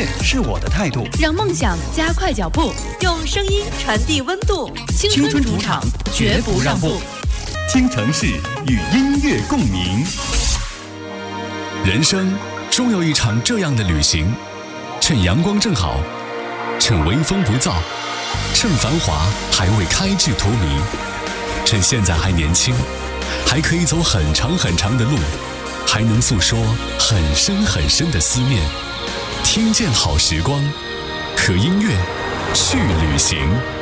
乐是我的态度， 让梦想加快脚步，用声音传递温度。青春主场，绝不让步。 京城市与音乐共鸣。 人生终有一场这样的旅行，趁阳光正好，趁微风不燥，趁繁华还未开至荼蘼，趁现在还年轻，还可以走很长很长的路，还能诉说很深很深的思念。听见好时光，和音乐去旅行。